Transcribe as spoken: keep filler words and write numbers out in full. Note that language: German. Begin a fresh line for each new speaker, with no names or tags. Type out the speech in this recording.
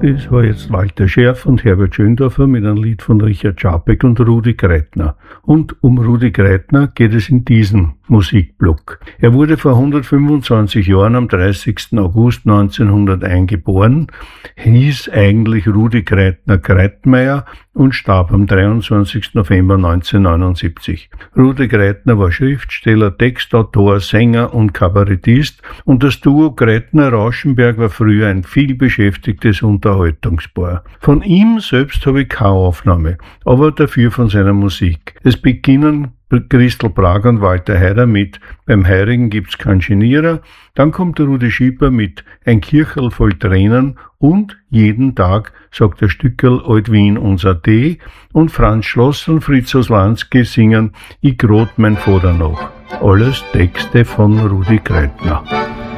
Das war jetzt Walter Scherf und Herbert Schöndorfer mit einem Lied von Richard Scharpeck und Rudi Kreitner. Und um Rudi Kreitner geht es in diesem Musikblock. Er wurde vor hundertfünfundzwanzig Jahren am dreißigsten August neunzehnhunderteins geboren, hieß eigentlich Rudi Kreitner Kreitmeier und starb am dreiundzwanzigsten November neunzehnhundertneunundsiebzig. Rudi Kreitner war Schriftsteller, Textautor, Sänger und Kabarettist und das Duo Kreitner-Rauschenberg war früher ein vielbeschäftigtes Unterhaltungspaar. Von ihm selbst habe ich keine Aufnahme, aber dafür von seiner Musik. Es beginnen Christel Prag und Walter Heider mit Beim Heirigen gibt's keinen Genierer, dann kommt der Rudi Schieper mit Ein Kircherl voll Tränen und Jeden Tag sagt der Stückerl Alt Wien unser D und Franz Schloss und Fritz Oslanski singen Ich grot mein Vater noch. Alles Texte von Rudi Kreitner.